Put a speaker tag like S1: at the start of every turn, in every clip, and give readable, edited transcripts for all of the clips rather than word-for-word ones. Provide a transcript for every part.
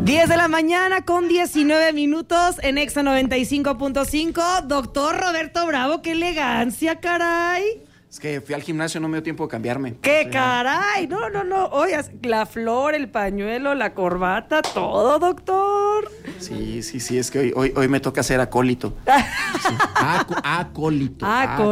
S1: 10 de la mañana con 19 minutos en Exa 95.5. Doctor Roberto Bravo, qué elegancia, caray.
S2: Es que fui al gimnasio, no me dio tiempo de cambiarme.
S1: ¡Qué caray! No. Oye, la flor, el pañuelo, la corbata, todo, doctor.
S2: Sí, es que hoy me toca ser acólito. Sí. Acólito.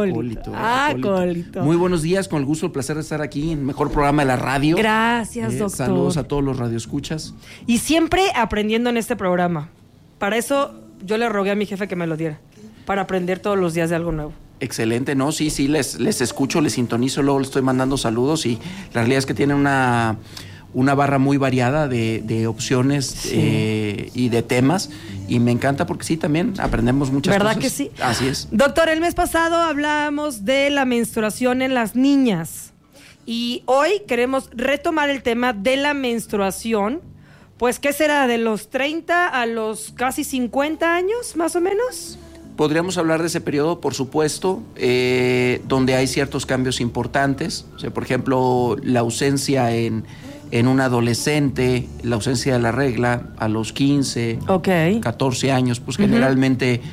S2: Muy buenos días, con el gusto, el placer de estar aquí en el mejor programa de la radio.
S1: Gracias, doctor.
S2: Saludos a todos los radioescuchas.
S1: Y siempre aprendiendo en este programa. Para eso yo le rogué a mi jefe que me lo diera. Para aprender todos los días de algo nuevo.
S2: Excelente, ¿no? Sí, les escucho, les sintonizo, luego les estoy mandando saludos y la realidad es que tienen una barra muy variada de opciones, sí, y de temas, y me encanta porque sí, también aprendemos muchas cosas.
S1: ¿Verdad que sí?
S2: Así es.
S1: Doctor, el mes pasado hablábamos de la menstruación en las niñas y hoy queremos retomar el tema de la menstruación, pues ¿qué será? ¿De los 30 a los casi 50 años, más o menos?
S2: Podríamos hablar de ese periodo, por supuesto, donde hay ciertos cambios importantes. O sea, por ejemplo, la ausencia en un adolescente, la ausencia de la regla a los 15, 14 años, pues generalmente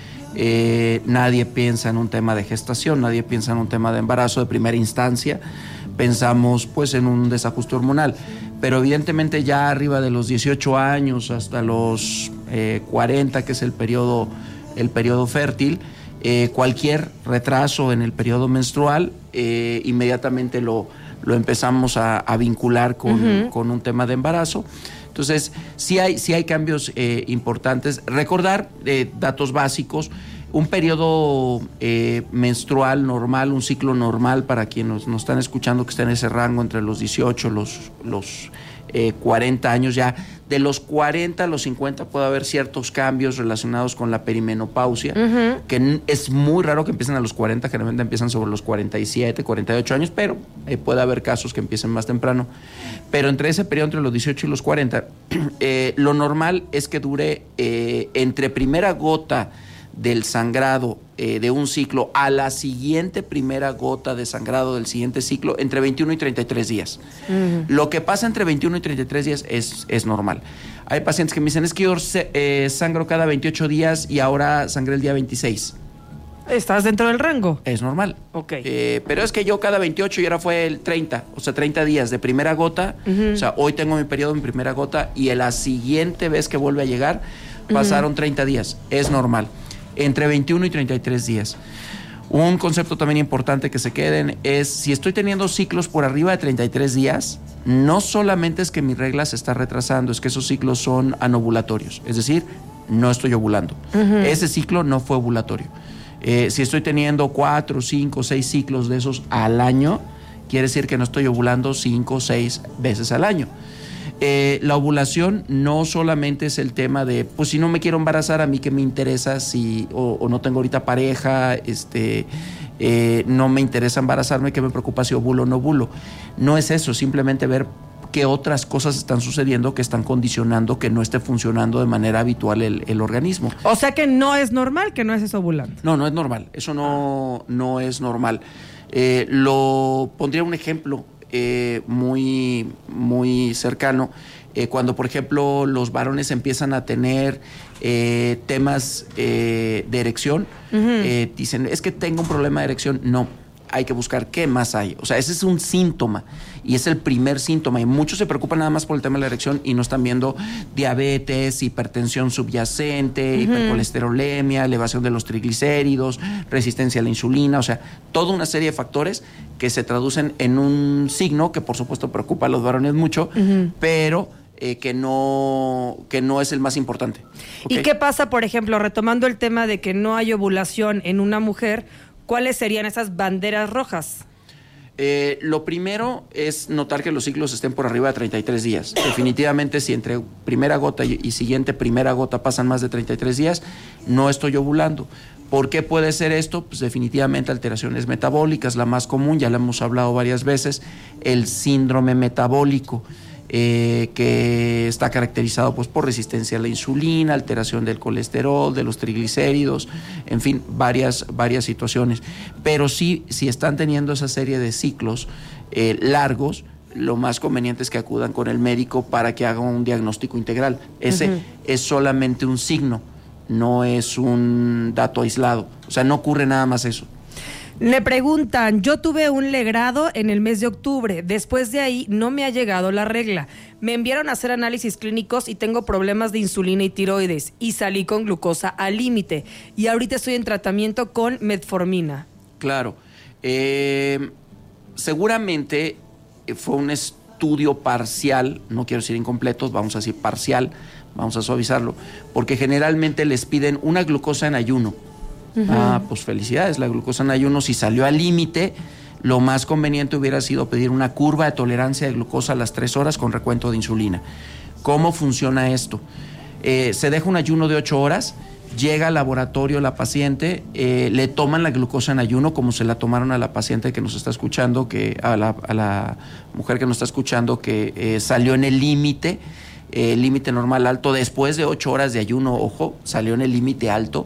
S2: nadie piensa en un tema de gestación, nadie piensa en un tema de embarazo de primera instancia, pensamos pues en un desajuste hormonal. Pero evidentemente ya arriba de los 18 años hasta los 40, que es el periodo fértil, cualquier retraso en el periodo menstrual, inmediatamente lo empezamos a vincular con un tema de embarazo. Entonces, sí hay cambios importantes. Recordar datos básicos: un periodo menstrual normal, un ciclo normal para quienes nos están escuchando que está en ese rango entre los 18, los 40 años ya. De los 40 a los 50 puede haber ciertos cambios relacionados con la perimenopausia, que es muy raro que empiecen a los 40, generalmente empiezan sobre los 47, 48 años, pero puede haber casos que empiecen más temprano. Pero entre ese periodo, entre los 18 y los 40, lo normal es que dure entre primera gota del sangrado de un ciclo a la siguiente primera gota de sangrado del siguiente ciclo, entre 21 y 33 días. Lo que pasa entre 21 y 33 días es normal. Hay pacientes que me dicen, es que yo sangro cada 28 días y ahora sangré el día 26.
S1: ¿Estás dentro del rango?
S2: Es normal.
S1: Ok.
S2: Pero es que yo cada 28 y ahora fue el 30, o sea, 30 días de primera gota. O sea, hoy tengo mi periodo en primera gota y la siguiente vez que vuelve a llegar, pasaron 30 días. Es normal. Entre 21 y 33 días. Un concepto también importante que se queden es, si estoy teniendo ciclos por arriba de 33 días, no solamente es que mi regla se está retrasando, es que esos ciclos son anovulatorios, es decir, no estoy ovulando. Ese ciclo no fue ovulatorio. Si estoy teniendo 4, 5, 6 ciclos de esos al año, quiere decir que no estoy ovulando 5 o 6 veces al año. La ovulación no solamente es el tema de, pues si no me quiero embarazar, a mí que me interesa, si o no tengo ahorita pareja, no me interesa embarazarme, que me preocupa si ovulo o no ovulo. No es eso, simplemente ver qué otras cosas están sucediendo que están condicionando que no esté funcionando de manera habitual el organismo.
S1: O sea que no es normal que no estés ovulando.
S2: No es normal, eso no es normal. Lo pondría un ejemplo muy, muy cercano, cuando por ejemplo los varones empiezan a tener temas de erección, dicen, es que tengo un problema de erección. No, hay que buscar qué más hay. O sea, ese es un síntoma y es el primer síntoma, y muchos se preocupan nada más por el tema de la erección y no están viendo diabetes, hipertensión subyacente, hipercolesterolemia, elevación de los triglicéridos, resistencia a la insulina, o sea, toda una serie de factores que se traducen en un signo que por supuesto preocupa a los varones mucho, pero que no es el más importante. ¿Okay?
S1: ¿Y qué pasa, por ejemplo, retomando el tema de que no hay ovulación en una mujer? ¿Cuáles serían esas banderas rojas?
S2: Lo primero es notar que los ciclos estén por arriba de 33 días. Definitivamente, si entre primera gota y siguiente primera gota pasan más de 33 días, no estoy ovulando. ¿Por qué puede ser esto? Pues definitivamente alteraciones metabólicas, la más común, ya la hemos hablado varias veces, el síndrome metabólico. Que está caracterizado pues por resistencia a la insulina, alteración del colesterol, de los triglicéridos, en fin, varias situaciones. Pero sí, si están teniendo esa serie de ciclos largos, lo más conveniente es que acudan con el médico para que haga un diagnóstico integral. Ese es solamente un signo, no es un dato aislado. O sea, no ocurre nada más eso.
S1: Le preguntan, yo tuve un legrado en el mes de octubre, después de ahí no me ha llegado la regla. Me enviaron a hacer análisis clínicos y tengo problemas de insulina y tiroides y salí con glucosa al límite y ahorita estoy en tratamiento con metformina.
S2: Claro, seguramente fue un estudio parcial, no quiero decir incompleto, vamos a decir parcial, vamos a suavizarlo, porque generalmente les piden una glucosa en ayuno. Pues felicidades, la glucosa en ayuno, si salió al límite, lo más conveniente hubiera sido pedir una curva de tolerancia de glucosa a las 3 horas con recuento de insulina. ¿Cómo funciona esto? Se deja un ayuno de 8 horas, llega al laboratorio la paciente, le toman la glucosa en ayuno como se la tomaron a la paciente que nos está escuchando, a la mujer que nos está escuchando que salió en el límite normal alto, después de 8 horas de ayuno, ojo, salió en el límite alto.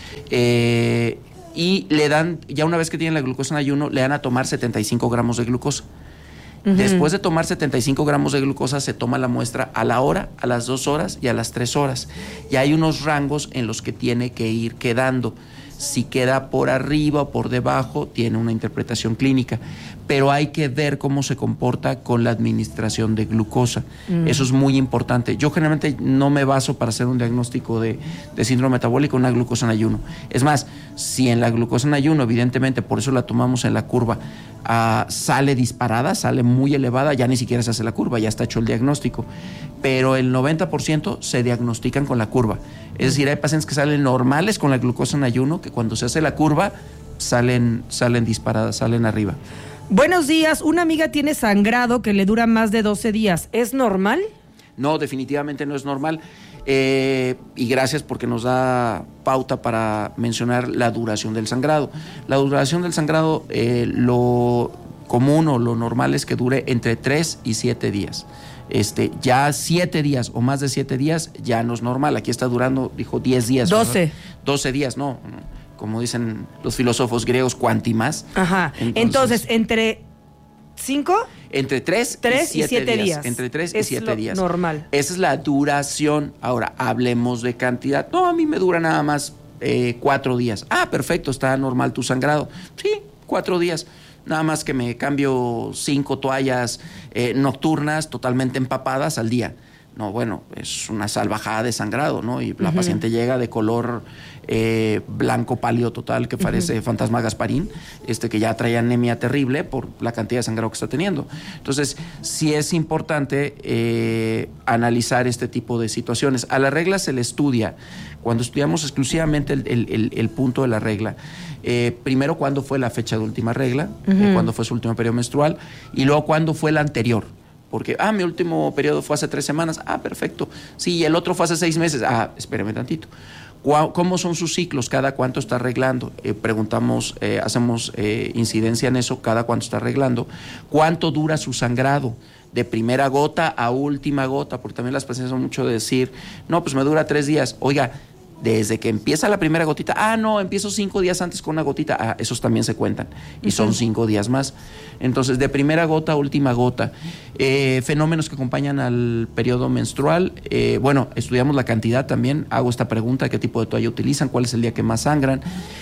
S2: Y le dan, ya una vez que tienen la glucosa en ayuno, le dan a tomar 75 gramos de glucosa. Después de tomar 75 gramos de glucosa, se toma la muestra a la hora, a las 2 horas y a las 3 horas. Y hay unos rangos en los que tiene que ir quedando. Si queda por arriba o por debajo, tiene una interpretación clínica. Pero hay que ver cómo se comporta con la administración de glucosa. Eso es muy importante. Yo generalmente no me baso para hacer un diagnóstico de síndrome metabólico en una glucosa en ayuno. Es más, si en la glucosa en ayuno, evidentemente, por eso la tomamos en la curva, sale disparada, sale muy elevada, ya ni siquiera se hace la curva, ya está hecho el diagnóstico. Pero el 90% se diagnostican con la curva. Es decir, hay pacientes que salen normales con la glucosa en ayuno, que cuando se hace la curva salen disparadas, salen arriba.
S1: Buenos días, una amiga tiene sangrado que le dura más de 12 días. ¿Es normal?
S2: No, definitivamente no es normal. Y gracias porque nos da pauta para mencionar la duración del sangrado. La duración del sangrado, lo común o lo normal es que dure entre 3 y 7 días. Ya 7 días o más de 7 días ya no es normal. Aquí está durando, dijo 10 días.
S1: 12.
S2: ¿verdad? 12 días, no. Como dicen los filósofos griegos, cuanti más.
S1: Ajá. Entonces ¿entre 5?
S2: Entre 3 y 7 días. Entre 3 y 7 días.
S1: Normal.
S2: Esa es la duración. Ahora, hablemos de cantidad. No, a mí me dura nada más 4 días. Ah, perfecto, está normal tu sangrado. Sí, 4 días. Nada más que me cambio 5 toallas nocturnas totalmente empapadas al día. No, bueno, es una salvajada de sangrado, ¿no? Y la paciente llega de color blanco pálido total que parece fantasma Gasparín, que ya trae anemia terrible por la cantidad de sangrado que está teniendo. Entonces, sí es importante analizar este tipo de situaciones. A la regla se le estudia, cuando estudiamos exclusivamente el punto de la regla, primero cuándo fue la fecha de última regla, cuándo fue su último periodo menstrual, y luego cuándo fue la anterior. Porque, mi último periodo fue hace 3 semanas. Perfecto. Sí, y el otro fue hace 6 meses. Espéreme tantito. ¿Cómo son sus ciclos? ¿Cada cuánto está arreglando? Preguntamos, hacemos incidencia en eso, cada cuánto está arreglando. ¿Cuánto dura su sangrado? De primera gota a última gota, porque también las pacientes son mucho de decir, no, pues me dura 3 días. Oiga, desde que empieza la primera gotita, no, empiezo 5 días antes con una gotita, esos también se cuentan, y son 5 días más. Entonces, de primera gota a última gota. Fenómenos que acompañan al periodo menstrual, estudiamos la cantidad también, hago esta pregunta, ¿qué tipo de toalla utilizan? ¿Cuál es el día que más sangran?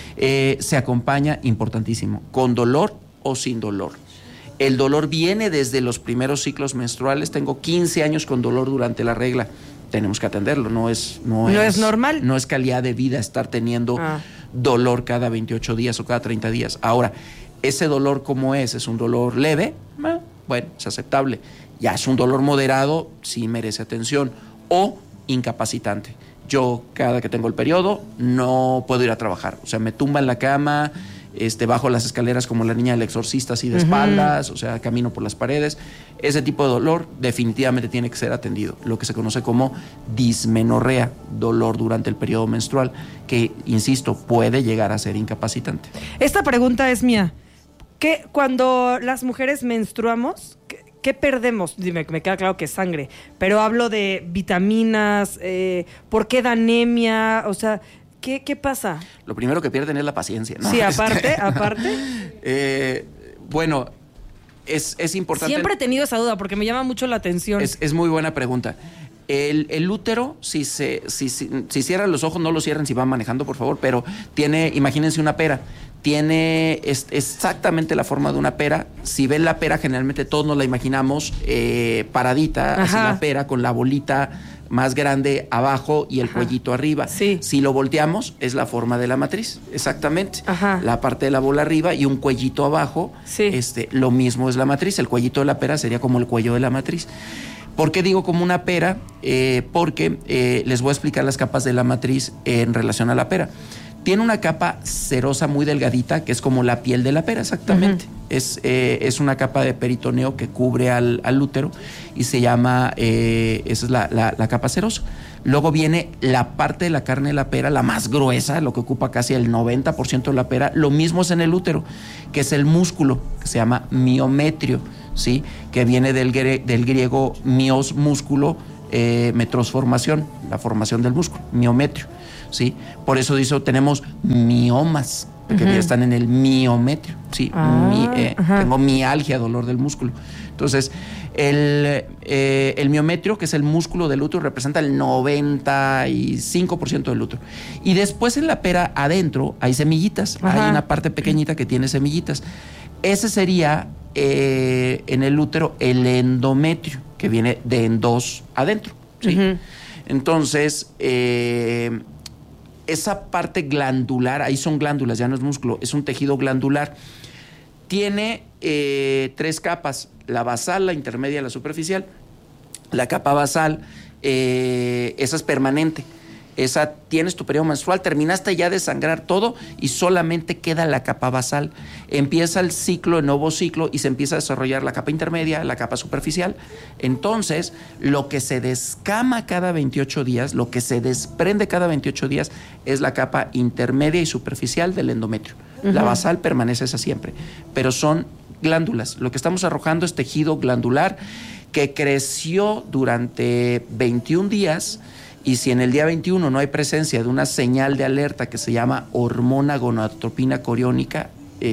S2: Se acompaña, importantísimo, con dolor o sin dolor. El dolor viene desde los primeros ciclos menstruales, tengo 15 años con dolor durante la regla. Tenemos que atenderlo, no es
S1: normal.
S2: No es calidad de vida estar teniendo dolor cada 28 días o cada 30 días. Ahora, ese dolor, ¿cómo es? ¿Es un dolor leve? Bueno, es aceptable. Ya es un dolor moderado, sí merece atención. O incapacitante. Yo, cada que tengo el periodo, no puedo ir a trabajar. O sea, me tumba en la cama, bajo las escaleras como la niña del exorcista, así de espaldas, o sea, camino por las paredes. Ese tipo de dolor definitivamente tiene que ser atendido. Lo que se conoce como dismenorrea, dolor durante el periodo menstrual, que, insisto, puede llegar a ser incapacitante.
S1: Esta pregunta es mía. Cuando las mujeres menstruamos, ¿qué perdemos? Me queda claro que es sangre, pero hablo de vitaminas, ¿por qué da anemia? O sea, ¿qué pasa?
S2: Lo primero que pierden es la paciencia, ¿no?
S1: Sí, aparte.
S2: es importante.
S1: Siempre he tenido esa duda porque me llama mucho la atención.
S2: Es muy buena pregunta. El útero, si cierran los ojos, no los cierren si van manejando, por favor, pero imagínense una pera. Tiene exactamente la forma de una pera. Si ven la pera, generalmente todos nos la imaginamos paradita, así la pera, con la bolita más grande abajo y el cuellito arriba.
S1: Sí.
S2: Si lo volteamos, es la forma de la matriz, exactamente.
S1: Ajá.
S2: La parte de la bola arriba y un cuellito abajo.
S1: Sí.
S2: Lo mismo es la matriz. El cuellito de la pera sería como el cuello de la matriz. ¿Por qué digo como una pera? Porque les voy a explicar las capas de la matriz en relación a la pera. Tiene una capa cerosa muy delgadita, que es como la piel de la pera, exactamente. Es una capa de peritoneo que cubre al útero y se llama, esa es la capa cerosa. Luego viene la parte de la carne de la pera, la más gruesa, lo que ocupa casi el 90% de la pera. Lo mismo es en el útero, que es el músculo, que se llama miometrio, ¿sí? Que viene del griego mios, músculo, metros, formación, la formación del músculo, miometrio, ¿sí? Por eso tenemos miomas, porque ya están en el miometrio, ¿sí? Tengo mialgia, dolor del músculo. Entonces, el miometrio, que es el músculo del útero, representa el 95% del útero. Y después en la pera adentro hay semillitas. Hay una parte pequeñita que tiene semillitas. Ese sería en el útero el endometrio, que viene de endos adentro, ¿sí? Entonces, esa parte glandular, ahí son glándulas, ya no es músculo, es un tejido glandular. Tiene 3 capas: la basal, la intermedia y la superficial. La capa basal, esa es permanente. Esa tienes tu periodo menstrual, terminaste ya de sangrar todo y solamente queda la capa basal. Empieza el ciclo, el nuevo ciclo, y se empieza a desarrollar la capa intermedia, la capa superficial. Entonces, lo que se descama cada 28 días, lo que se desprende cada 28 días es la capa intermedia y superficial del endometrio. La basal permanece esa siempre, pero son glándulas. Lo que estamos arrojando es tejido glandular que creció durante 21 días. Y si en el día 21 no hay presencia de una señal de alerta que se llama hormona gonadotropina coriónica,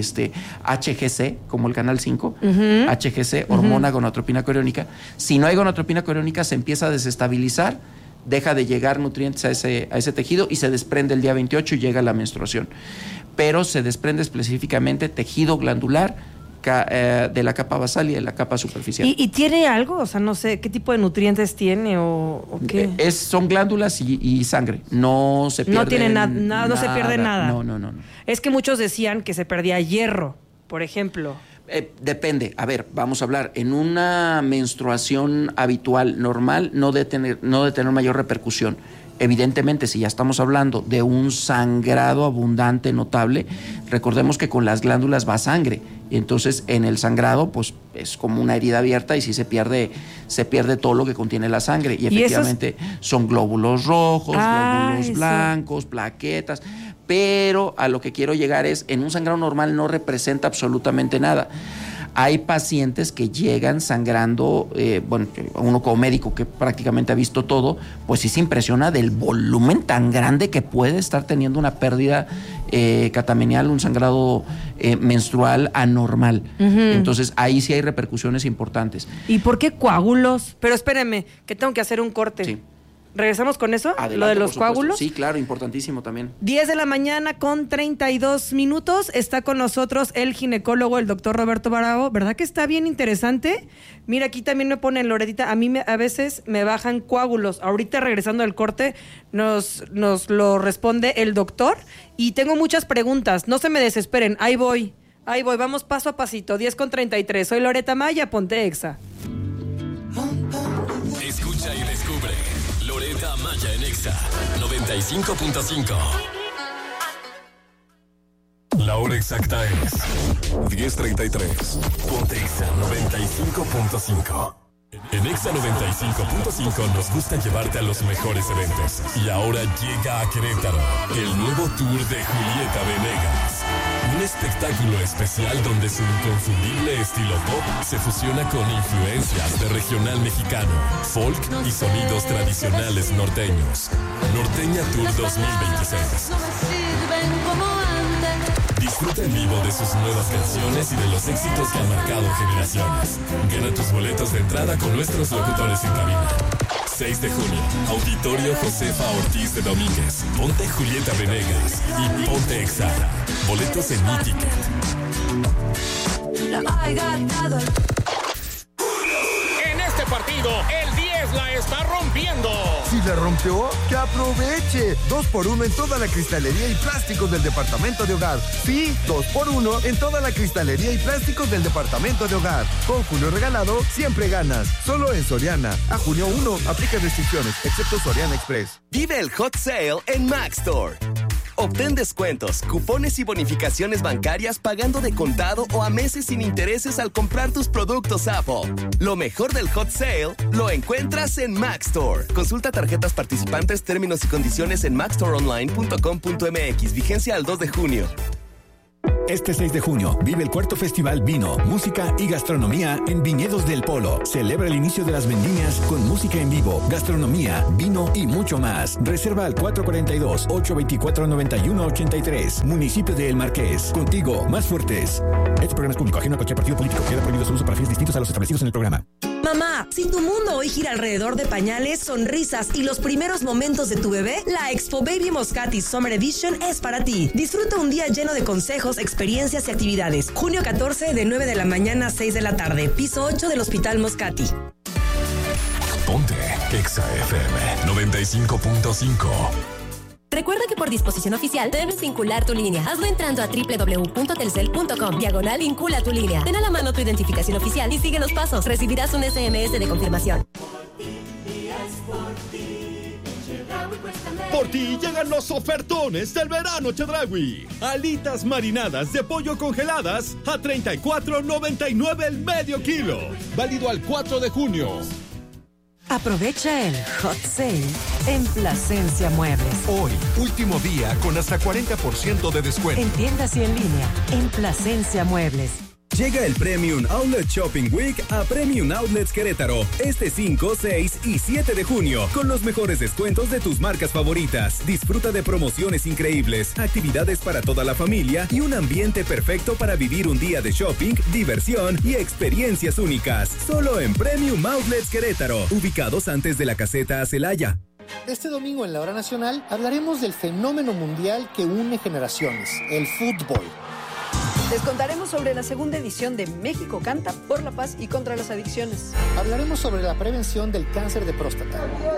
S2: HGC, como el canal 5, HGC, hormona gonadotropina coriónica, si no hay gonadotropina coriónica se empieza a desestabilizar, deja de llegar nutrientes a ese tejido y se desprende el día 28 y llega la menstruación. Pero se desprende específicamente tejido glandular de la capa basal y de la capa superficial.
S1: ¿Y tiene algo? O sea, no sé, ¿qué tipo de nutrientes tiene o qué?
S2: Son glándulas y sangre. No se pierde
S1: no tiene nada, no se pierde nada.
S2: No.
S1: Es que muchos decían que se perdía hierro, por ejemplo.
S2: Depende. A ver, vamos a hablar. En una menstruación habitual, normal, no de tener mayor repercusión. Evidentemente, si ya estamos hablando de un sangrado abundante, notable, recordemos que con las glándulas va sangre. Y entonces, en el sangrado, pues es como una herida abierta y sí se pierde todo lo que contiene la sangre. Y efectivamente son glóbulos rojos, glóbulos blancos, plaquetas. Pero a lo que quiero llegar es, en un sangrado normal no representa absolutamente nada. Hay pacientes que llegan sangrando, uno como médico que prácticamente ha visto todo, pues sí se impresiona del volumen tan grande que puede estar teniendo una pérdida catamenial, un sangrado menstrual anormal. Entonces ahí sí hay repercusiones importantes.
S1: ¿Y por qué coágulos? Pero espéreme, que tengo que hacer un corte.
S2: Sí.
S1: ¿Regresamos con eso?
S2: Adelante,
S1: ¿lo de los coágulos?
S2: Sí, claro, importantísimo también.
S1: 10 de la mañana con 32 minutos. Está con nosotros el ginecólogo, el doctor Roberto Bravo. ¿Verdad que está bien interesante? Mira, aquí también me pone Loretita. A mí a veces me bajan coágulos. Ahorita, regresando al corte, nos lo responde el doctor. Y tengo muchas preguntas. No se me desesperen. Ahí voy. Vamos paso a pasito. 10 con 33. Soy Loreta Maya, ponte Exa.
S3: Escucha y descubre. Loreta Maya en Exa 95.5. La hora exacta es 10:33. Ponte Exa 95.5. En Exa 95.5 nos gusta llevarte a los mejores eventos. Y ahora llega a Querétaro el nuevo tour de Julieta Venegas. Un espectáculo especial donde su inconfundible estilo pop se fusiona con influencias de regional mexicano, folk y sonidos tradicionales norteños. Norteña Tour 2026. Disfruta Disfruta en vivo de sus nuevas canciones y de los éxitos que han marcado generaciones. Gana tus boletos de entrada con nuestros locutores en cabina. 6 de junio, Auditorio Josefa Ortiz de Domínguez. Ponte Julieta Venegas y ponte Exa. Boletos en Mi-Ticket.
S4: En este partido, el 10 la está rompiendo.
S5: Si la rompió, que aproveche. 2x1 en toda la cristalería y plásticos del departamento de hogar. Sí, 2x1 en toda la cristalería y plásticos del departamento de hogar. Con Junio regalado, siempre ganas. Solo en Soriana. A junio 1, aplica restricciones, excepto Soriana Express.
S6: Vive el Hot Sale en Maxstore. Obtén descuentos, cupones y bonificaciones bancarias pagando de contado o a meses sin intereses al comprar tus productos Apple. Lo mejor del Hot Sale lo encuentras en Maxstore. Consulta tarjetas participantes, términos y condiciones en maxstoreonline.com.mx. Vigencia al 2 de junio.
S7: Este 6 de junio vive el 4º Festival Vino, Música y Gastronomía en Viñedos del Polo. Celebra el inicio de las vendimias con música en vivo, gastronomía, vino y mucho más. Reserva al 442-824-9183. Municipio de El Marqués. Contigo, más fuertes. Este programa es público, ajeno a cualquier partido político. Queda prohibido su uso para fines distintos a los establecidos en el programa.
S8: Mamá, si tu mundo hoy gira alrededor de pañales, sonrisas y los primeros momentos de tu bebé, la Expo Baby Moscati Summer Edition es para ti. Disfruta un día lleno de consejos, experiencias y actividades. Junio 14 de 9 de la mañana a 6 de la tarde. Piso 8 del Hospital Moscati.
S3: Ponte Exa FM 95.5.
S9: Recuerda que por disposición oficial debes vincular tu línea. Hazlo entrando a www.telcel.com/vincula tu línea. Ten a la mano tu identificación oficial y sigue los pasos. Recibirás un SMS de confirmación.
S10: Por ti llegan los ofertones del verano Chedraui. Alitas marinadas de pollo congeladas a $34.99 el medio kilo. Válido al 4 de junio.
S11: Aprovecha el Hot Sale en Plasencia Muebles.
S12: Hoy, último día con hasta 40% de descuento.
S11: En tiendas y en línea, en Plasencia Muebles.
S13: Llega el Premium Outlet Shopping Week a Premium Outlets Querétaro este 5, 6 y 7 de junio con los mejores descuentos de tus marcas favoritas. Disfruta de promociones increíbles, actividades para toda la familia y un ambiente perfecto para vivir un día de shopping, diversión y experiencias únicas. Solo en Premium Outlets Querétaro, ubicados antes de la caseta a Celaya.
S14: Este domingo en la Hora Nacional hablaremos del fenómeno mundial que une generaciones, el fútbol.
S15: Les contaremos sobre la segunda edición de México Canta por la paz y contra las adicciones.
S14: Hablaremos sobre la prevención del cáncer de próstata.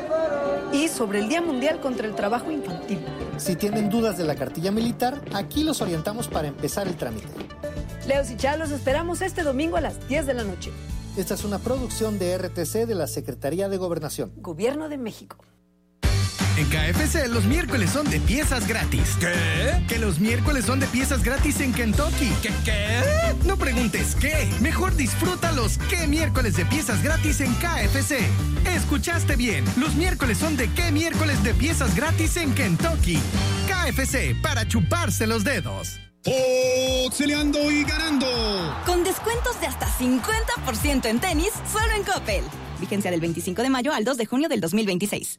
S15: Y sobre el Día Mundial contra el Trabajo Infantil.
S14: Si tienen dudas de la cartilla militar, aquí los orientamos para empezar el trámite.
S15: Leos y Chá, los esperamos este domingo a las 10 de la noche.
S14: Esta es una producción de RTC de la Secretaría de Gobernación.
S15: Gobierno de México.
S16: En KFC los miércoles son de piezas gratis.
S10: ¿Qué?
S16: Que los miércoles son de piezas gratis en Kentucky.
S10: ¿Qué?
S16: No preguntes qué. Mejor disfruta los ¿qué miércoles de piezas gratis en KFC? Escuchaste bien. Los miércoles son de ¿qué miércoles de piezas gratis en Kentucky? KFC, para chuparse los dedos.
S10: ¡Auxiliando y ganando!
S17: Con descuentos de hasta 50% en tenis, solo en Coppel. Vigencia del 25 de mayo al 2 de junio del 2026.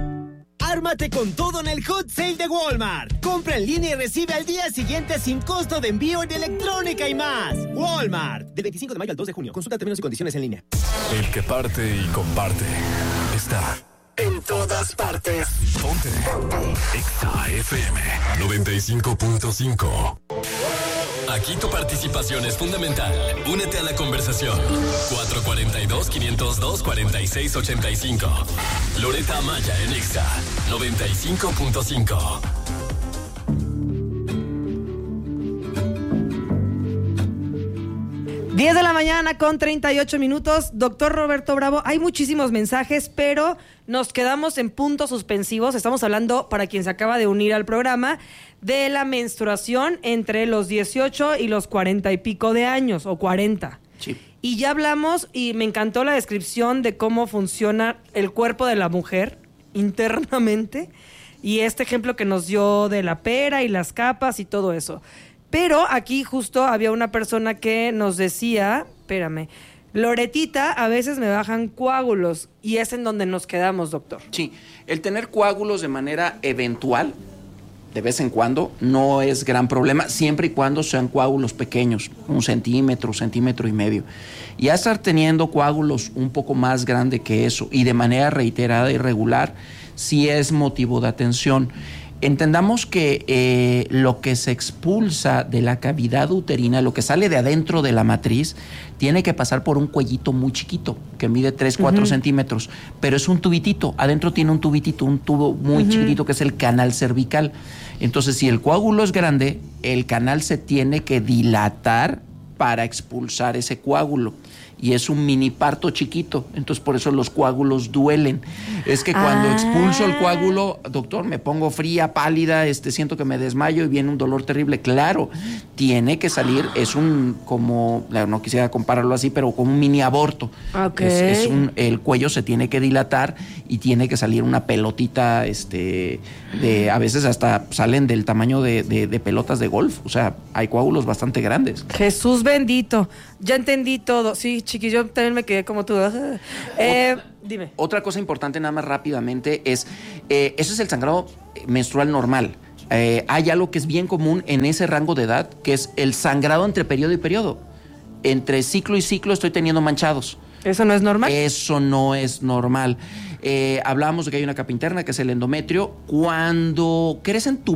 S18: Ármate con todo en el Hot Sale de Walmart. Compra en línea y recibe al día siguiente sin costo de envío en electrónica y más. Walmart. Del 25 de mayo al 2 de junio. Consulta términos y condiciones en línea.
S3: El que parte y comparte está en todas partes. Ponte Exa FM 95.5. Aquí tu participación es fundamental. Únete a la conversación. 442-502-4685. Loreta Amaya en Exa 95.5.
S1: Diez de la mañana con 38 minutos. Doctor Roberto Bravo, hay muchísimos mensajes, pero nos quedamos en puntos suspensivos. Estamos hablando, para quien se acaba de unir al programa, de la menstruación entre los 18 y los 40 y pico de años, o 40.
S2: Sí.
S1: Y ya hablamos, y me encantó la descripción de cómo funciona el cuerpo de la mujer internamente, y este ejemplo que nos dio de la pera y las capas y todo eso. Pero aquí justo había una persona que nos decía, espérame, Loretita, a veces me bajan coágulos, y es en donde nos quedamos, doctor.
S2: Sí, el tener coágulos de manera eventual de vez en cuando, no es gran problema, siempre y cuando sean coágulos pequeños, 1 centímetro, 1,5 centímetros. Y a estar teniendo coágulos un poco más grandes que eso y de manera reiterada y regular, sí es motivo de atención. Entendamos que lo que se expulsa de la cavidad uterina, lo que sale de adentro de la matriz, tiene que pasar por un cuellito muy chiquito, que mide 3-4 centímetros, pero es un tubitito, adentro tiene un tubitito, un tubo muy chiquitito que es el canal cervical. Entonces, si el coágulo es grande, el canal se tiene que dilatar para expulsar ese coágulo. Y es un mini parto chiquito, entonces por eso los coágulos duelen. Es que cuando expulso el coágulo, doctor, me pongo fría, pálida, siento que me desmayo y viene un dolor terrible. Claro, tiene que salir, es como, no quisiera compararlo así, pero como un mini aborto. Okay. El cuello se tiene que dilatar y tiene que salir una pelotita, a veces hasta salen del tamaño de pelotas de golf. O sea, hay coágulos bastante grandes.
S1: Jesús bendito, ya entendí todo. Sí, chiquis, yo también me quedé como tú. Dime.
S2: Otra cosa importante, nada más rápidamente, es eso es el sangrado menstrual normal. Hay algo que es bien común en ese rango de edad, que es el sangrado entre periodo y periodo. Entre ciclo y ciclo estoy teniendo manchados.
S1: ¿Eso no es normal?
S2: Eso no es normal. Hablábamos de que hay una capa interna, que es el endometrio. Cuando crecen